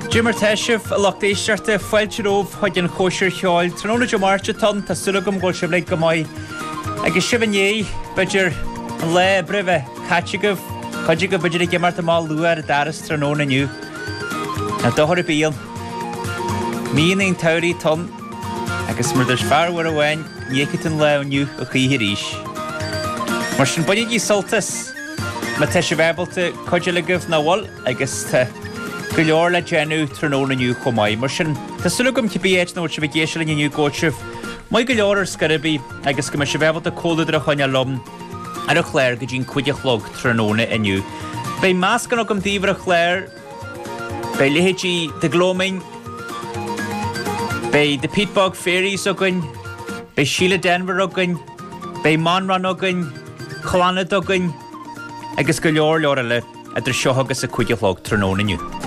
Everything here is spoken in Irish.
Jimmer Teshif, a Lochtéistearta Foilteróh chuid an chóisiir cheáil tróna de máirte tan tá sulagam ghil sibh le go maiid agus sibhané beidir an le bribh caiteagah chuide go beidir ag marta má luair a daras tróna nniu na dothir bíal míon tairí tan agus mar dús fearhar a bhain níochait an le nniu a chuí ríis. Mar sin buine í soltas má te sé bhebalta chuide le gomh na bhil agus te go leor le genú tróna nniu chomáid. Mar sin tá sulagam cibíéit nó se bh géisiil nniu góisih mai go leor ar scarabí agus go me se bhebalta cóladar a chuine lom ar a chléir go dtín cuideachlog tróna inniu. Bei más gan agam díomhar a chléir, bei lihéidí de glómain, bei de Peatbog Fairies agan, bei Sheila Denver agan, bei Manran agan, Chlánad agan, agus go leor le idir seo agus a cuideachlog tróna inniu.